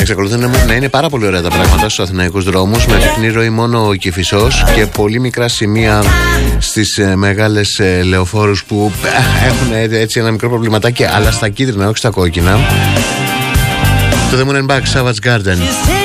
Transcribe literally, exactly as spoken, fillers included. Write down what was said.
Εξακολουθούν να είναι πάρα πολύ ωραία τα πράγματα στους αθηναϊκούς δρόμους, με συχνή ροή μόνο ο Κηφισός και πολύ μικρά σημεία στις ε, μεγάλες ε, λεωφόρους που ε, έχουν ε, έτσι ένα μικρό προβληματάκι, αλλά στα κίτρινα, όχι στα κόκκινα. Το The Moon and Back, Savage Garden.